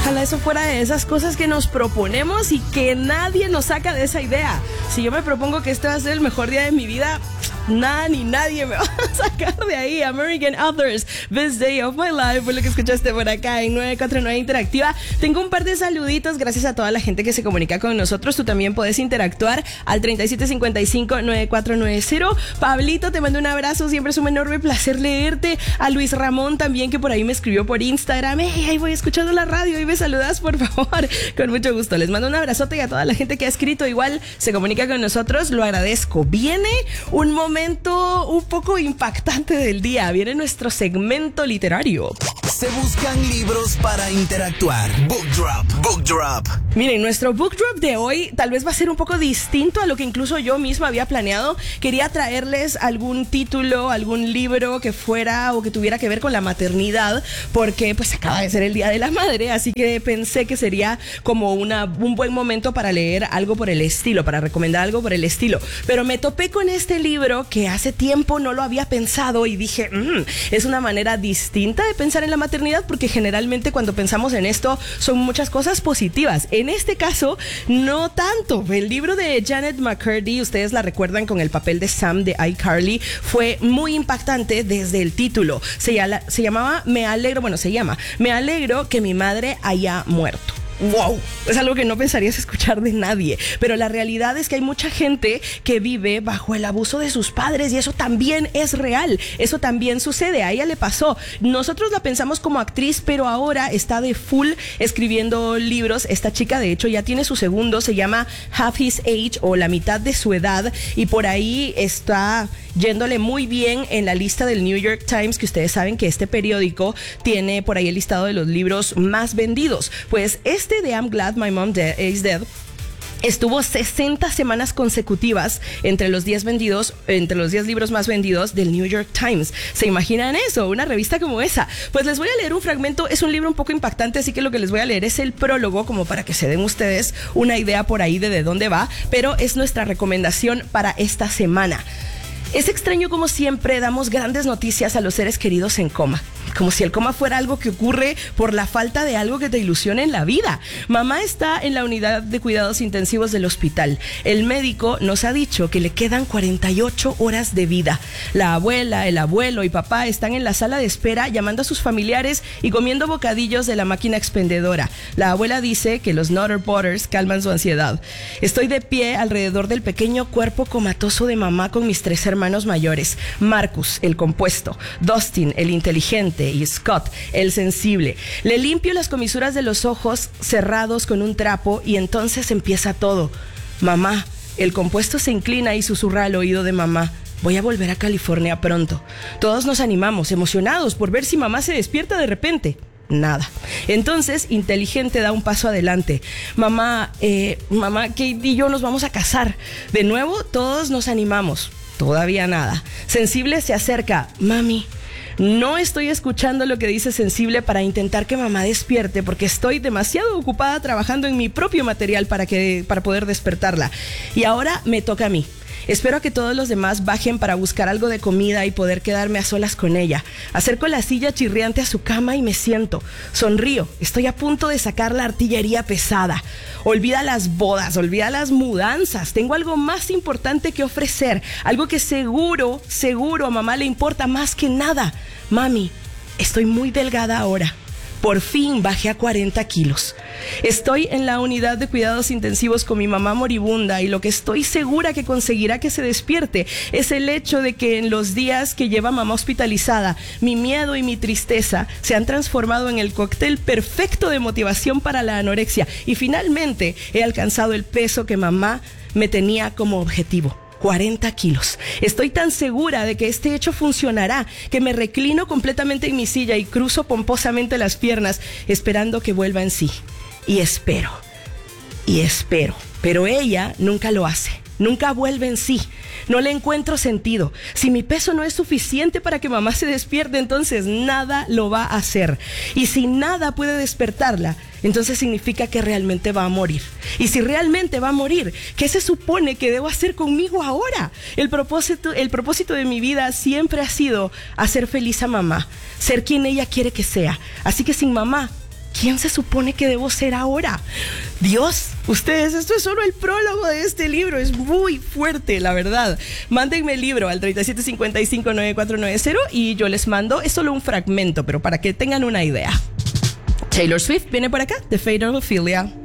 ojalá eso fuera de esas cosas que nos proponemos y que nadie nos saca de esa idea. Si yo me propongo que este va a ser el mejor día de mi vida, nada ni nadie me va a sacar de ahí. American Authors, Best Day of My Life, fue lo que escuchaste por acá en 949 Interactiva. Tengo un par de saluditos, gracias a toda la gente que se comunica con nosotros. Tú también puedes interactuar al 3755-9490. Pablito, te mando un abrazo, siempre es un enorme placer leerte. A Luis Ramón también, que por ahí me escribió por Instagram. Ahí voy escuchando la radio y me saludas, por favor. Con mucho gusto. Les mando un abrazote, y a toda la gente que ha escrito igual se comunica con nosotros, lo agradezco. Viene un momento un poco impactante del día. Viene nuestro segmento literario. Se buscan libros para interactuar. Book Drop, Book Drop. Miren, nuestro Book Drop de hoy tal vez va a ser un poco distinto a lo que incluso yo misma había planeado. Quería traerles algún título, algún libro que fuera o que tuviera que ver con la maternidad, porque pues acaba de ser el Día de la Madre, así que pensé que sería como un buen momento para leer algo por el estilo, para recomendar algo por el estilo. Pero me topé con este libro que hace tiempo no lo había pensado y dije, es una manera distinta de pensar en la maternidad, porque generalmente cuando pensamos en esto son muchas cosas positivas. En este caso, no tanto. El libro de Janet McCurdy, ustedes la recuerdan con el papel de Sam de iCarly, fue muy impactante desde el título. Se llama Me alegro que mi madre haya muerto. ¡Wow! Es algo que no pensarías escuchar de nadie, pero la realidad es que hay mucha gente que vive bajo el abuso de sus padres y eso también es real, eso también sucede, a ella le pasó. Nosotros la pensamos como actriz, pero ahora está de full escribiendo libros. Esta chica de hecho ya tiene su segundo, se llama Half His Age, o La mitad de su edad, y por ahí está yéndole muy bien en la lista del New York Times, que ustedes saben que este periódico tiene por ahí el listado de los libros más vendidos. Pues este de I'm Glad My Mom is Dead estuvo 60 semanas consecutivas entre los 10 libros más vendidos del New York Times. ¿Se imaginan eso? Una revista como esa. Pues les voy a leer un fragmento. Es un libro un poco impactante, así que lo que les voy a leer es el prólogo, como para que se den ustedes una idea por ahí de dónde va, pero es nuestra recomendación para esta semana. Es extraño como siempre damos grandes noticias a los seres queridos en coma, como si el coma fuera algo que ocurre por la falta de algo que te ilusione en la vida. Mamá está en la unidad de cuidados intensivos del hospital. El médico nos ha dicho que le quedan 48 horas de vida. La abuela, el abuelo y papá están en la sala de espera llamando a sus familiares y comiendo bocadillos de la máquina expendedora. La abuela dice que los Nutter Butters calman su ansiedad. Estoy de pie alrededor del pequeño cuerpo comatoso de mamá con mis 3 hermanos mayores: Marcus, el compuesto; Dustin, el inteligente; y Scott, el sensible. Le limpio las comisuras de los ojos cerrados con un trapo y entonces empieza todo. Mamá. El compuesto se inclina y susurra al oído de mamá: voy a volver a California pronto. Todos nos animamos, emocionados por ver si mamá se despierta de repente. Nada. Entonces, inteligente da un paso adelante. Mamá, Kate y yo nos vamos a casar. De nuevo, todos nos animamos. Todavía nada. Sensible se acerca. Mami. No estoy escuchando lo que dice Sensible para intentar que mamá despierte, porque estoy demasiado ocupada trabajando en mi propio material para poder despertarla. Y ahora me toca a mí. Espero a que todos los demás bajen para buscar algo de comida y poder quedarme a solas con ella. Acerco la silla chirriante a su cama y me siento. Sonrío. Estoy a punto de sacar la artillería pesada. Olvida las bodas, olvida las mudanzas. Tengo algo más importante que ofrecer. Algo que seguro a mamá le importa más que nada. Mami, estoy muy delgada ahora. Por fin bajé a 40 kilos. Estoy en la unidad de cuidados intensivos con mi mamá moribunda y lo que estoy segura que conseguirá que se despierte es el hecho de que en los días que lleva mamá hospitalizada, mi miedo y mi tristeza se han transformado en el cóctel perfecto de motivación para la anorexia y finalmente he alcanzado el peso que mamá me tenía como objetivo. 40 kilos. Estoy tan segura de que este hecho funcionará que me reclino completamente en mi silla y cruzo pomposamente las piernas esperando que vuelva en sí. Y espero. Pero ella nunca lo hace. Nunca vuelve en sí. No le encuentro sentido. Si mi peso no es suficiente para que mamá se despierte, entonces nada lo va a hacer. Y si nada puede despertarla, entonces significa que realmente va a morir. Y si realmente va a morir, ¿qué se supone que debo hacer conmigo ahora? El propósito de mi vida siempre ha sido hacer feliz a mamá, ser quien ella quiere que sea. Así que sin mamá, ¿quién se supone que debo ser ahora? Dios, ustedes, esto es solo el prólogo de este libro, es muy fuerte, la verdad. Mándenme el libro al 37559490 y yo les mando, es solo un fragmento, pero para que tengan una idea. Taylor Swift viene por acá, The Fatal Ophelia.